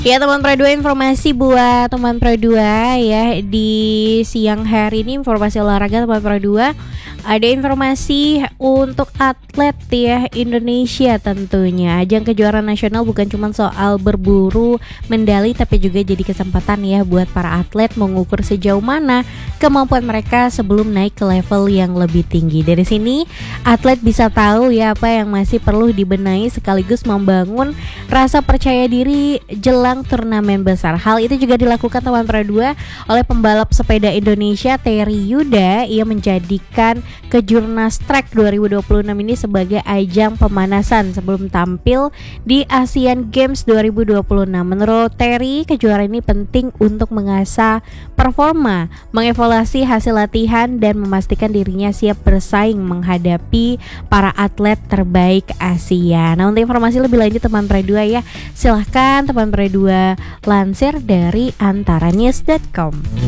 Ya teman Pro 2, informasi buat teman Pro 2 ya. Di siang hari ini informasi olahraga teman Pro 2. Ada informasi untuk atlet ya Indonesia tentunya. Ajang kejuaraan nasional bukan cuma soal berburu medali, tapi juga jadi kesempatan ya buat para atlet mengukur sejauh mana kemampuan mereka sebelum naik ke level yang lebih tinggi. Dari sini atlet bisa tahu ya apa yang masih perlu dibenahi, sekaligus membangun rasa percaya diri jelang turnamen besar. Hal itu juga dilakukan teman Pro 2 oleh pembalap sepeda Indonesia Terry Yuda. Ia menjadikan Kejurnas Trek 2026 ini sebagai ajang pemanasan sebelum tampil di Asian Games 2026. Menurut Terry, kejuaraan ini penting untuk mengasah performa, mengevaluasi hasil latihan, dan memastikan dirinya siap bersaing menghadapi para atlet terbaik Asia. Nah, untuk informasi lebih lanjut teman Pro 2 ya, silahkan teman Pro 2 lansir dari antaranews.com.